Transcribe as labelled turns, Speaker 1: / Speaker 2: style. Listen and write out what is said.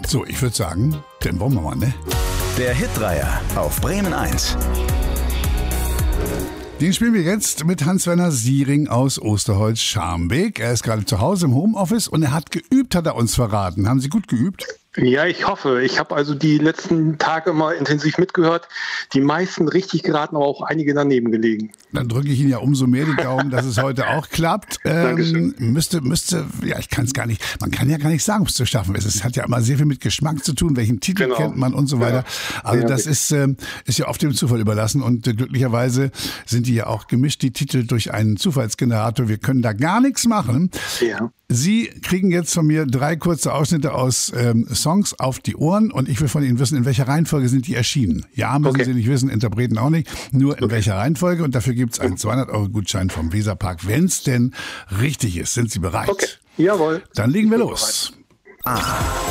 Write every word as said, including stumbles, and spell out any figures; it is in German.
Speaker 1: So, ich würde sagen, den wollen wir mal, ne?
Speaker 2: Der Hitdreier auf Bremen eins.
Speaker 1: Den spielen wir jetzt mit Hans-Werner Siering aus Osterholz-Scharmbeek. Er ist gerade zu Hause im Homeoffice und er hat geübt, hat er uns verraten. Haben Sie gut geübt?
Speaker 3: Ja, ich hoffe. Ich habe also die letzten Tage mal intensiv mitgehört. Die meisten richtig geraten, aber auch einige daneben gelegen.
Speaker 1: Dann drücke ich Ihnen ja umso mehr die Daumen, dass es heute auch klappt. Ähm, müsste, müsste, ja, ich kann es gar nicht, man kann ja gar nicht sagen, ob es zu schaffen ist. Es hat ja immer sehr viel mit Geschmack zu tun, welchen Titel
Speaker 3: genau.
Speaker 1: kennt man und so weiter. Ja. Also
Speaker 3: ja,
Speaker 1: das ist, ähm, ist ja oft dem Zufall überlassen und äh, glücklicherweise sind die ja auch gemischt, die Titel, durch einen Zufallsgenerator. Wir können da gar nichts machen.
Speaker 3: Ja.
Speaker 1: Sie kriegen jetzt von mir drei kurze Ausschnitte aus ähm, Songs auf die Ohren und ich will von Ihnen wissen, in welcher Reihenfolge sind die erschienen. Ja, müssen okay. Sie nicht wissen, Interpreten auch nicht, nur in okay. welcher Reihenfolge, und dafür gibt es einen zweihundert Euro Gutschein vom Weserpark, wenn es denn richtig ist. Sind Sie bereit?
Speaker 3: Okay, jawohl.
Speaker 1: Dann legen wir los.
Speaker 2: A.